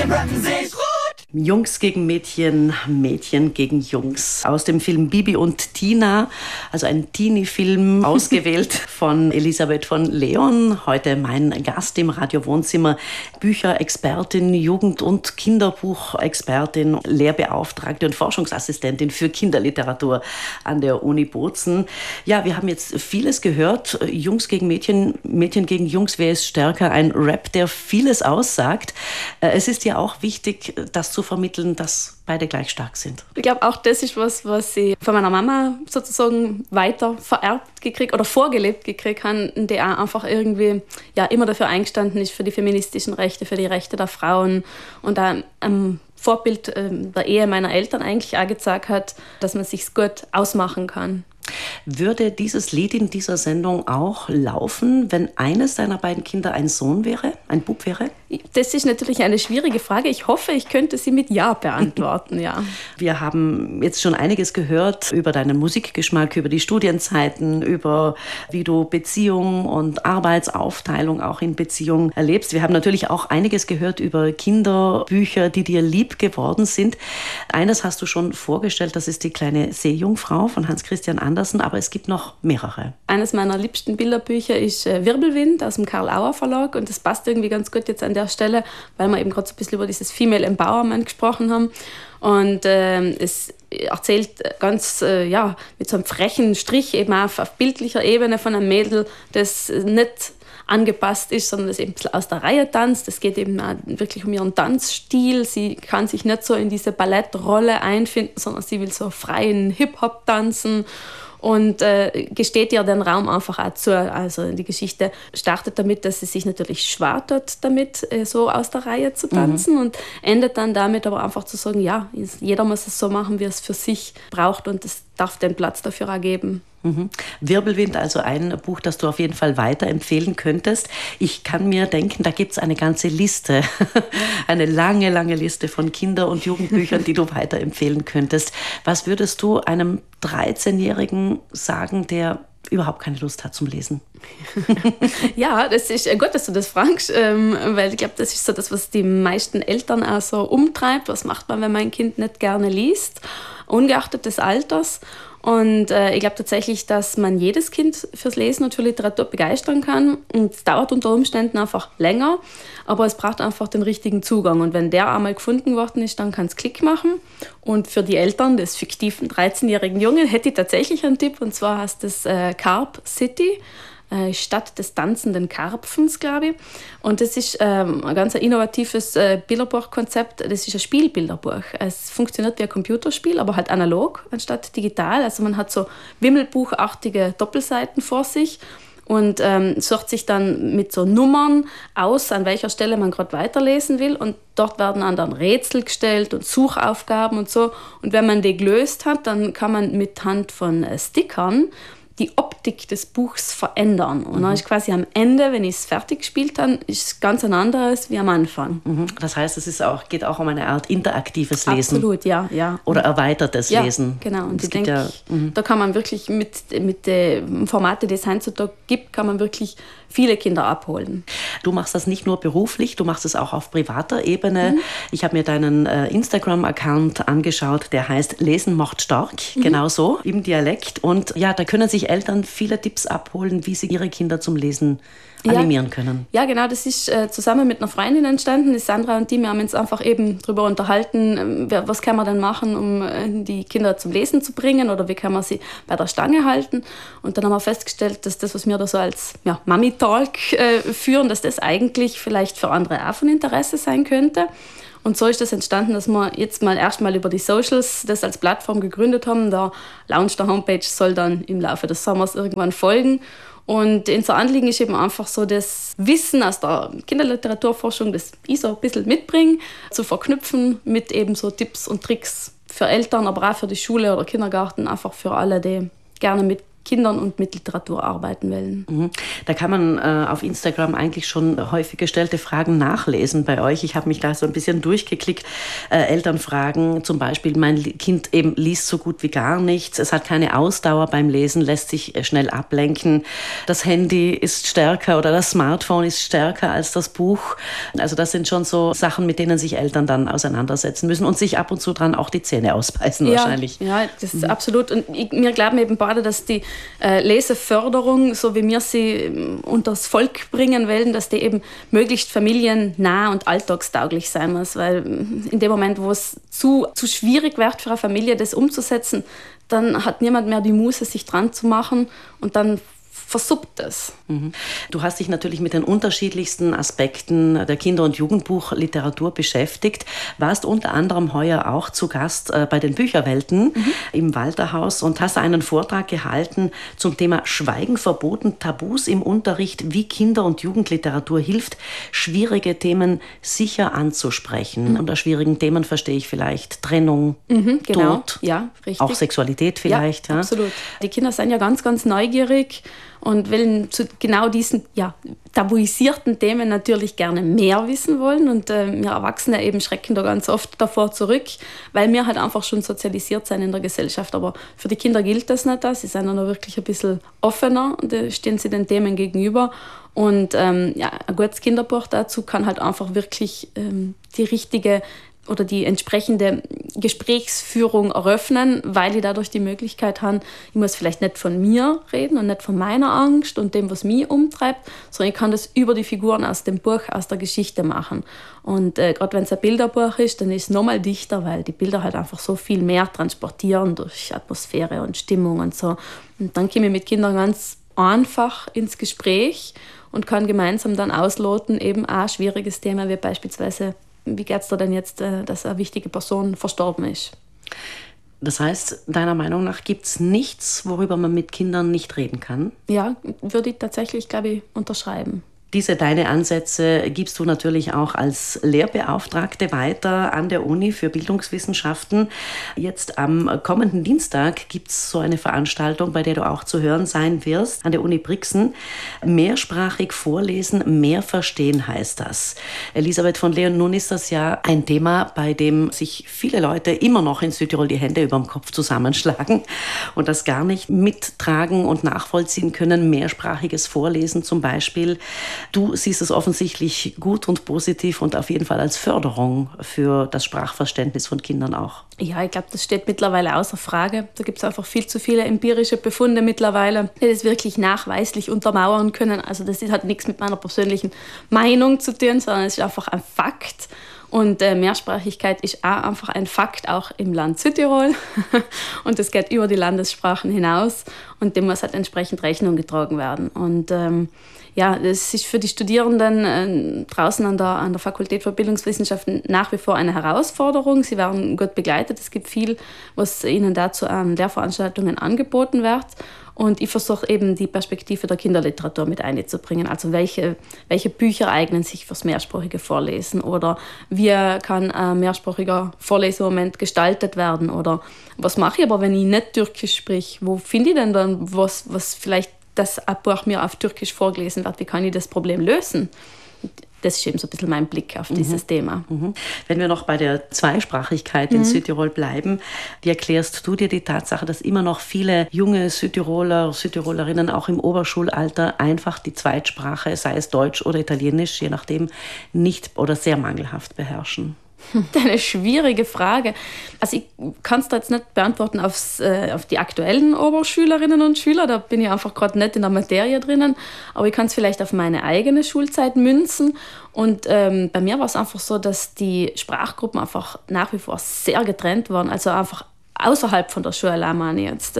Jungs gegen Mädchen, Mädchen gegen Jungs. Aus dem Film Bibi und Tina, also ein Teenie-Film, ausgewählt von Elisabeth von Leon. Heute mein Gast im Radio-Wohnzimmer, Bücherexpertin, Jugend- und Kinderbuchexpertin, Lehrbeauftragte und Forschungsassistentin für Kinderliteratur an der Uni Bozen. Ja, wir haben jetzt vieles gehört. Jungs gegen Mädchen, Mädchen gegen Jungs, wer ist stärker? Ein Rap, der vieles aussagt. Es ist ja auch wichtig, das zu vermitteln, dass beide gleich stark sind. Ich glaube, auch das ist was ich von meiner Mama sozusagen weiter vererbt gekriegt oder vorgelebt gekriegt habe, die auch einfach irgendwie immer dafür eingestanden ist, für die feministischen Rechte, für die Rechte der Frauen und auch Vorbild der Ehe meiner Eltern eigentlich auch gezeigt hat, dass man sich gut ausmachen kann. Würde dieses Lied in dieser Sendung auch laufen, wenn eines deiner beiden Kinder ein Sohn wäre, ein Bub wäre? Das ist natürlich eine schwierige Frage. Ich hoffe, ich könnte sie mit Ja beantworten, ja. Wir haben jetzt schon einiges gehört über deinen Musikgeschmack, über die Studienzeiten, über wie du Beziehung und Arbeitsaufteilung auch in Beziehung erlebst. Wir haben natürlich auch einiges gehört über Kinderbücher, die dir lieb geworden sind. Eines hast du schon vorgestellt, das ist die kleine Seejungfrau von Hans Christian Andersen, aber es gibt noch mehrere. Eines meiner liebsten Bilderbücher ist Wirbelwind aus dem Karl-Auer Verlag und das passt irgendwie ganz gut jetzt an der Stelle, weil wir eben gerade so ein bisschen über dieses Female Empowerment gesprochen haben. Und es erzählt ganz mit so einem frechen Strich eben auf bildlicher Ebene von einem Mädel, das nicht angepasst ist, sondern das eben ein bisschen aus der Reihe tanzt. Es geht eben auch wirklich um ihren Tanzstil. Sie kann sich nicht so in diese Ballettrolle einfinden, sondern sie will so freien Hip-Hop tanzen und gesteht ihr den Raum einfach auch zu. Also die Geschichte startet damit, dass sie sich natürlich schwer tut, damit so aus der Reihe zu tanzen und endet dann damit aber einfach zu sagen, ja, jeder muss es so machen, wie er es für sich braucht und es darf den Platz dafür auch geben. Wirbelwind, also ein Buch, das du auf jeden Fall weiterempfehlen könntest. Ich kann mir denken, da gibt es eine ganze Liste, eine lange, lange Liste von Kinder- und Jugendbüchern, die du weiterempfehlen könntest. Was würdest du einem 13-Jährigen sagen, der überhaupt keine Lust hat zum Lesen? Ja, das ist gut, dass du das fragst, weil ich glaube, das ist so das, was die meisten Eltern auch so umtreibt. Was macht man, wenn mein Kind nicht gerne liest, ungeachtet des Alters? Und ich glaube tatsächlich, dass man jedes Kind fürs Lesen und für Literatur begeistern kann. Und es dauert unter Umständen einfach länger, aber es braucht einfach den richtigen Zugang. Und wenn der einmal gefunden worden ist, dann kann es Klick machen. Und für die Eltern des fiktiven 13-jährigen Jungen hätte ich tatsächlich einen Tipp, und zwar heißt es Carp City. Stadt des tanzenden Karpfens, glaube ich. Und das ist ein ganz innovatives Bilderbuchkonzept. Das ist ein Spielbilderbuch. Es funktioniert wie ein Computerspiel, aber halt analog anstatt digital. Also man hat so wimmelbuchartige Doppelseiten vor sich und sucht sich dann mit so Nummern aus, an welcher Stelle man gerade weiterlesen will. Und dort werden dann Rätsel gestellt und Suchaufgaben und so. Und wenn man die gelöst hat, dann kann man mit Hand von Stickern die Optik des Buchs verändern. Und dann ist quasi am Ende, wenn ich es fertig gespielt habe, ist es ganz ein anderes wie am Anfang. Das heißt, es geht auch um eine Art interaktives Lesen. Absolut, ja. Oder erweitertes Lesen. Genau. Und ich denke, da kann man wirklich mit den Formaten, die es heutzutage gibt, kann man wirklich viele Kinder abholen. Du machst das nicht nur beruflich, du machst es auch auf privater Ebene. Ich habe mir deinen Instagram-Account angeschaut, der heißt Lesen macht stark, genau so, im Dialekt. Und ja, da können sich Eltern viele Tipps abholen, wie sie ihre Kinder zum Lesen animieren können. Ja, genau, das ist zusammen mit einer Freundin entstanden. Die Sandra und die, wir haben uns einfach eben darüber unterhalten, was kann man denn machen, um die Kinder zum Lesen zu bringen oder wie kann man sie bei der Stange halten. Und dann haben wir festgestellt, dass das, was wir da so als Mami-Talk führen, dass das eigentlich vielleicht für andere auch von Interesse sein könnte. Und so ist das entstanden, dass wir jetzt erstmal über die Socials das als Plattform gegründet haben. Der Launch der Homepage soll dann im Laufe des Sommers irgendwann folgen. Und unser Anliegen ist eben einfach so, das Wissen aus der Kinderliteraturforschung, das ich so ein bisschen mitbringe, zu verknüpfen mit eben so Tipps und Tricks für Eltern, aber auch für die Schule oder Kindergarten, einfach für alle, die gerne mit Kindern und mit Literatur arbeiten wollen. Da kann man auf Instagram eigentlich schon häufig gestellte Fragen nachlesen bei euch. Ich habe mich da so ein bisschen durchgeklickt. Elternfragen, zum Beispiel, mein Kind eben liest so gut wie gar nichts. Es hat keine Ausdauer beim Lesen, lässt sich schnell ablenken. Das Handy ist stärker oder das Smartphone ist stärker als das Buch. Also das sind schon so Sachen, mit denen sich Eltern dann auseinandersetzen müssen und sich ab und zu dran auch die Zähne ausbeißen wahrscheinlich. Ja, das ist absolut. Und wir glauben eben beide, dass die Leseförderung, so wie wir sie unters Volk bringen wollen, dass die eben möglichst familiennah und alltagstauglich sein muss. Weil in dem Moment, wo es zu schwierig wird für eine Familie, das umzusetzen, dann hat niemand mehr die Muße, sich dran zu machen und dann versuppt es. Du hast dich natürlich mit den unterschiedlichsten Aspekten der Kinder- und Jugendbuchliteratur beschäftigt, warst unter anderem heuer auch zu Gast bei den Bücherwelten im Walterhaus und hast einen Vortrag gehalten zum Thema Schweigen verboten, Tabus im Unterricht, wie Kinder- und Jugendliteratur hilft, schwierige Themen sicher anzusprechen. Unter schwierigen Themen verstehe ich vielleicht Trennung, Genau. Tod, Ja, richtig. auch Sexualität vielleicht. Ja, absolut. Die Kinder sind ja ganz, ganz neugierig und wollen zu genau diesen tabuisierten Themen natürlich gerne mehr wissen wollen. Und wir Erwachsene eben schrecken da ganz oft davor zurück, weil wir halt einfach schon sozialisiert sind in der Gesellschaft. Aber für die Kinder gilt das nicht. Sie sind dann wirklich ein bisschen offener und stehen sie den Themen gegenüber. Und ein gutes Kinderbuch dazu kann halt einfach wirklich die richtige oder die entsprechende Gesprächsführung eröffnen, weil ich dadurch die Möglichkeit habe, ich muss vielleicht nicht von mir reden und nicht von meiner Angst und dem, was mich umtreibt, sondern ich kann das über die Figuren aus dem Buch, aus der Geschichte machen. Und gerade wenn es ein Bilderbuch ist, dann ist es nochmal dichter, weil die Bilder halt einfach so viel mehr transportieren durch Atmosphäre und Stimmung und so. Und dann komme ich mit Kindern ganz einfach ins Gespräch und kann gemeinsam dann ausloten, eben auch ein schwieriges Thema wie beispielsweise, wie geht es dir denn jetzt, dass eine wichtige Person verstorben ist? Das heißt, deiner Meinung nach gibt es nichts, worüber man mit Kindern nicht reden kann? Ja, würde ich tatsächlich, glaube ich, unterschreiben. Diese deine Ansätze gibst du natürlich auch als Lehrbeauftragte weiter an der Uni für Bildungswissenschaften. Jetzt am kommenden Dienstag gibt es so eine Veranstaltung, bei der du auch zu hören sein wirst, an der Uni Brixen. Mehrsprachig vorlesen, mehr verstehen heißt das. Elisabeth von Leon, nun ist das ja ein Thema, bei dem sich viele Leute immer noch in Südtirol die Hände über dem Kopf zusammenschlagen und das gar nicht mittragen und nachvollziehen können. Mehrsprachiges Vorlesen zum Beispiel. Du siehst es offensichtlich gut und positiv und auf jeden Fall als Förderung für das Sprachverständnis von Kindern auch. Ja, ich glaube, das steht mittlerweile außer Frage. Da gibt es einfach viel zu viele empirische Befunde mittlerweile, die das wirklich nachweislich untermauern können. Also das hat nichts mit meiner persönlichen Meinung zu tun, sondern es ist einfach ein Fakt. Und Mehrsprachigkeit ist auch einfach ein Fakt, auch im Land Südtirol. Und das geht über die Landessprachen hinaus. Und dem muss halt entsprechend Rechnung getragen werden. Und das ist für die Studierenden draußen an der Fakultät für Bildungswissenschaften nach wie vor eine Herausforderung. Sie werden gut begleitet. Es gibt viel, was ihnen dazu an Lehrveranstaltungen angeboten wird. Und ich versuche eben die Perspektive der Kinderliteratur mit einzubringen. Also welche Bücher eignen sich fürs mehrsprachige Vorlesen oder wie kann ein mehrsprachiger Vorlesemoment gestaltet werden oder was mache ich aber, wenn ich nicht Türkisch spreche? Wo finde ich denn dann was vielleicht das Buch mir auf Türkisch vorgelesen wird? Wie kann ich das Problem lösen? Das ist eben so ein bisschen mein Blick auf dieses Thema. Wenn wir noch bei der Zweisprachigkeit in Südtirol bleiben, wie erklärst du dir die Tatsache, dass immer noch viele junge Südtiroler, Südtirolerinnen auch im Oberschulalter einfach die Zweitsprache, sei es Deutsch oder Italienisch, je nachdem, nicht oder sehr mangelhaft beherrschen? Eine schwierige Frage. Also ich kann es da jetzt nicht beantworten auf die aktuellen Oberschülerinnen und Schüler, da bin ich einfach gerade nicht in der Materie drinnen, aber ich kann es vielleicht auf meine eigene Schulzeit münzen. Und bei mir war es einfach so, dass die Sprachgruppen einfach nach wie vor sehr getrennt waren, also einfach außerhalb von der Schule meine ich jetzt.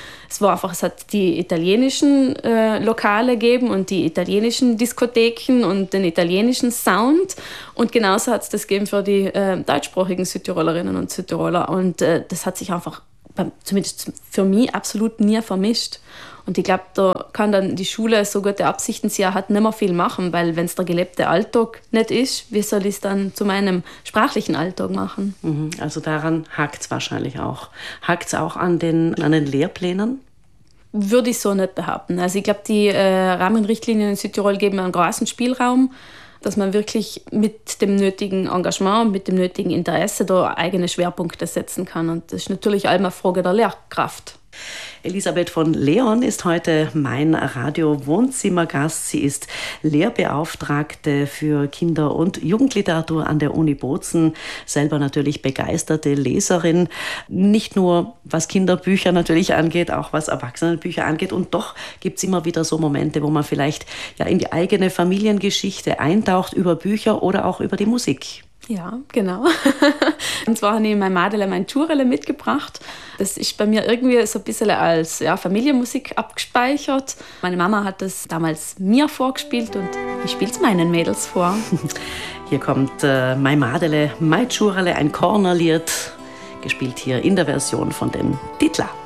Es hat die italienischen Lokale gegeben und die italienischen Diskotheken und den italienischen Sound. Und genauso hat es das gegeben für die deutschsprachigen Südtirolerinnen und Südtiroler. Und das hat sich einfach, zumindest für mich, absolut nie vermischt. Und ich glaube, da kann dann die Schule, so gute Absichten sie hat, nicht mehr viel machen, weil wenn es der gelebte Alltag nicht ist, wie soll ich es dann zu meinem sprachlichen Alltag machen? Also daran hakt es wahrscheinlich auch. Hakt es auch an den Lehrplänen? würde ich so nicht behaupten. Also ich glaube, die Rahmenrichtlinien in Südtirol geben einen großen Spielraum, dass man wirklich mit dem nötigen Engagement, mit dem nötigen Interesse da eigene Schwerpunkte setzen kann. Und das ist natürlich auch immer eine Frage der Lehrkraft. Elisabeth von Leon ist heute mein Radio-Wohnzimmergast. Sie ist Lehrbeauftragte für Kinder- und Jugendliteratur an der Uni Bozen, selber natürlich begeisterte Leserin, nicht nur was Kinderbücher natürlich angeht, auch was Erwachsenenbücher angeht. Und doch gibt es immer wieder so Momente, wo man vielleicht in die eigene Familiengeschichte eintaucht über Bücher oder auch über die Musik. Ja, genau. Und zwar habe ich mein Madele, mein Tschurele mitgebracht. Das ist bei mir irgendwie so ein bisschen als Familienmusik abgespeichert. Meine Mama hat das damals mir vorgespielt und ich spiele es meinen Mädels vor. Hier kommt mein Madele, mein Tschurele, ein Cornerlied, gespielt hier in der Version von den Dietler.